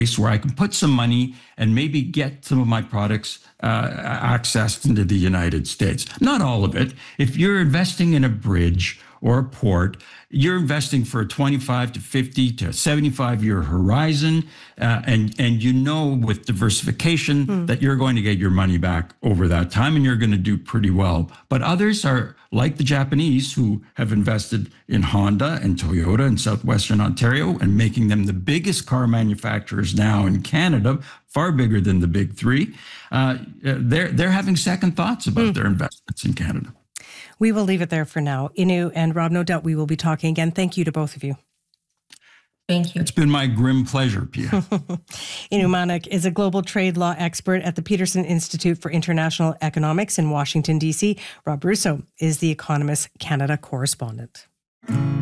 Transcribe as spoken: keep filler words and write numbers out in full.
where I can put some money and maybe get some of my products uh, accessed into the United States. Not all of it. If you're investing in a bridge or a port, you're investing for a twenty-five to fifty to seventy-five year horizon. Uh, and, and you know with diversification mm. that you're going to get your money back over that time and you're going to do pretty well. But others are like the Japanese who have invested in Honda and Toyota in Southwestern Ontario and making them the biggest car manufacturers now in Canada, far bigger than the big three. Uh, they're, they're having second thoughts about mm. their investments in Canada. We will leave it there for now. Inu and Rob, no doubt we will be talking again. Thank you to both of you. Thank you. It's been my grim pleasure, Pia. Inu Manuk is a global trade law expert at the Peterson Institute for International Economics in Washington, D C. Rob Russo is the Economist Canada correspondent.